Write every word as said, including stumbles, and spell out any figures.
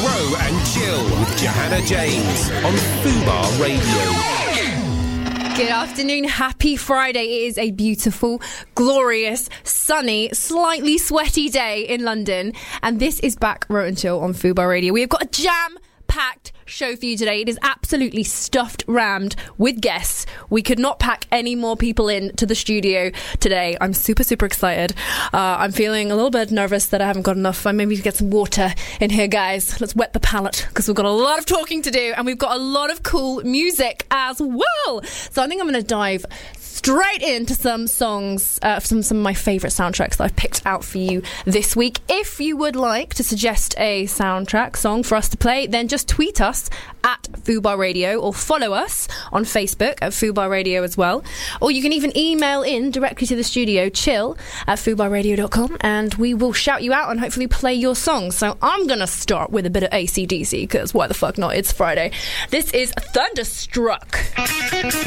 Row and Chill with Johanna James on Fubar Radio. Good afternoon, happy Friday. It is a beautiful, glorious, sunny, slightly sweaty day in London. And this is Back Row and Chill on Fubar Radio. We have got a jam-packed show for you today. It is absolutely stuffed, rammed with guests. We could not pack any more people in to the studio today. I'm super, super excited. Uh, I'm feeling a little bit nervous that I haven't got enough. I maybe get some water in here, guys. Let's wet the palate because we've got a lot of talking to do and we've got a lot of cool music as well. So I think I'm going to dive straight into some songs, uh, some some of my favourite soundtracks that I've picked out for you this week. If you would like to suggest a soundtrack song for us to play, then just tweet us at Fubar Radio or follow us on Facebook at Fubar Radio as well. Or you can even email in directly to the studio, chill at fubar radio dot com, and we will shout you out and hopefully play your song. So I'm going to start with a bit of A C D C because why the fuck not? It's Friday. This is Thunderstruck.